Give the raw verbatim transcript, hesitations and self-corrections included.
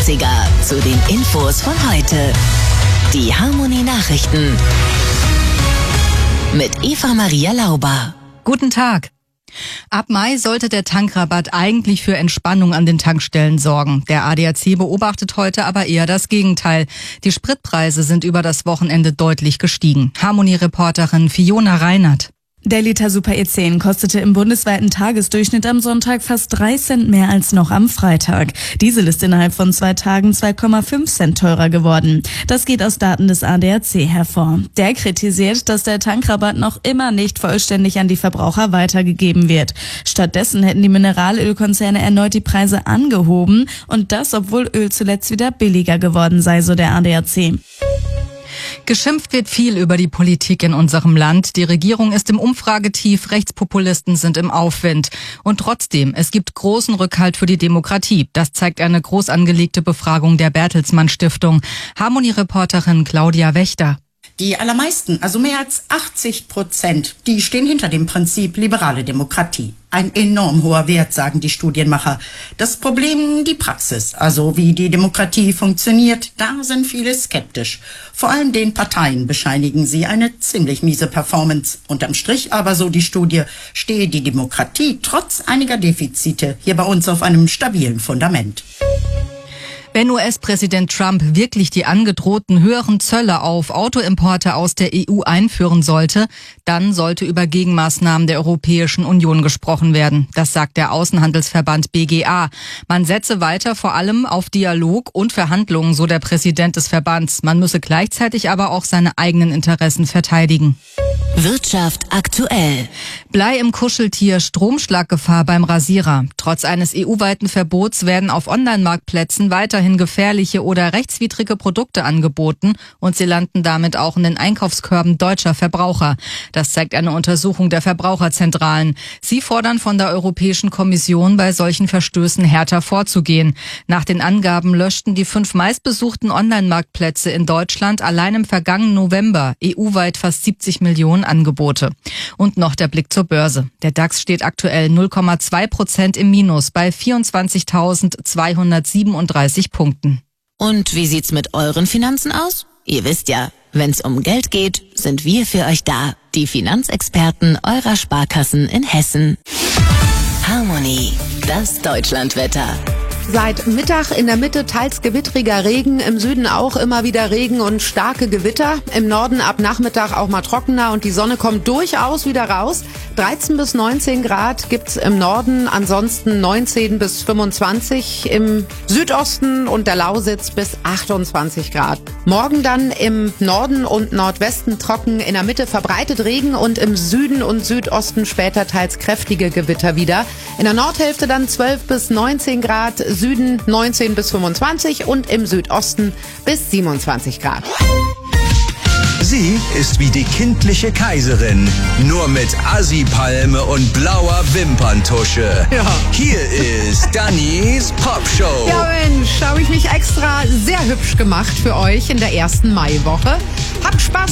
dreißiger zu den Infos von heute. Die Harmonie Nachrichten mit Eva Maria Lauber. Guten Tag. Ab Mai sollte der Tankrabatt eigentlich für Entspannung an den Tankstellen sorgen. Der A D A C beobachtet heute aber eher das Gegenteil. Die Spritpreise sind über das Wochenende deutlich gestiegen. Harmonie-Reporterin Fiona Reinert. Der Liter Super E zehn kostete im bundesweiten Tagesdurchschnitt am Sonntag fast drei Cent mehr als noch am Freitag. Diesel ist innerhalb von zwei Tagen zwei Komma fünf Cent teurer geworden. Das geht aus Daten des A D A C hervor. Der kritisiert, dass der Tankrabatt noch immer nicht vollständig an die Verbraucher weitergegeben wird. Stattdessen hätten die Mineralölkonzerne erneut die Preise angehoben und das, obwohl Öl zuletzt wieder billiger geworden sei, so der A D A C. Geschimpft wird viel über die Politik in unserem Land. Die Regierung ist im Umfragetief, Rechtspopulisten sind im Aufwind. Und trotzdem, es gibt großen Rückhalt für die Demokratie. Das zeigt eine groß angelegte Befragung der Bertelsmann Stiftung. Harmonie-Reporterin Claudia Wächter. Die allermeisten, also mehr als achtzig Prozent, die stehen hinter dem Prinzip liberale Demokratie. Ein enorm hoher Wert, sagen die Studienmacher. Das Problem, die Praxis, also wie die Demokratie funktioniert, da sind viele skeptisch. Vor allem den Parteien bescheinigen sie eine ziemlich miese Performance. Unterm Strich aber, so die Studie, stehe die Demokratie trotz einiger Defizite hier bei uns auf einem stabilen Fundament. Wenn U S-Präsident Trump wirklich die angedrohten höheren Zölle auf Autoimporte aus der E U einführen sollte, dann sollte über Gegenmaßnahmen der Europäischen Union gesprochen werden. Das sagt der Außenhandelsverband B G A. Man setze weiter vor allem auf Dialog und Verhandlungen, so der Präsident des Verbands. Man müsse gleichzeitig aber auch seine eigenen Interessen verteidigen. Wirtschaft aktuell. Blei im Kuscheltier, Stromschlaggefahr beim Rasierer. Trotz eines E U-weiten Verbots werden auf Online-Marktplätzen weiterhin gefährliche oder rechtswidrige Produkte angeboten und sie landen damit auch in den Einkaufskörben deutscher Verbraucher. Das zeigt eine Untersuchung der Verbraucherzentralen. Sie fordern von der Europäischen Kommission, bei solchen Verstößen härter vorzugehen. Nach den Angaben löschten die fünf meistbesuchten Online-Marktplätze in Deutschland allein im vergangenen November E U-weit fast siebzig Millionen Angebote. Und noch der Blick zur Börse. Der DAX steht aktuell null Komma zwei Prozent im Minus bei vierundzwanzigtausendzweihundertsiebenunddreißig Punkten. Und wie sieht's mit euren Finanzen aus? Ihr wisst ja, wenn's um Geld geht, sind wir für euch da. Die Finanzexperten eurer Sparkassen in Hessen. Harmonie, das Deutschlandwetter. Seit Mittag in der Mitte teils gewittriger Regen, im Süden auch immer wieder Regen und starke Gewitter. Im Norden ab Nachmittag auch mal trockener und die Sonne kommt durchaus wieder raus. dreizehn bis neunzehn Grad gibt's im Norden, ansonsten neunzehn bis fünfundzwanzig, im Südosten und der Lausitz bis achtundzwanzig Grad. Morgen dann im Norden und Nordwesten trocken, in der Mitte verbreitet Regen und im Süden und Südosten später teils kräftige Gewitter wieder. In der Nordhälfte dann zwölf bis neunzehn Grad, Süden neunzehn bis fünfundzwanzig und im Südosten bis siebenundzwanzig Grad. Sie ist wie die kindliche Kaiserin, nur mit Assi-Palme und blauer Wimperntusche. Ja. Hier ist Dannys Popshow. Ja Mensch, habe ich mich extra sehr hübsch gemacht für euch in der ersten Maiwoche. Habt Spaß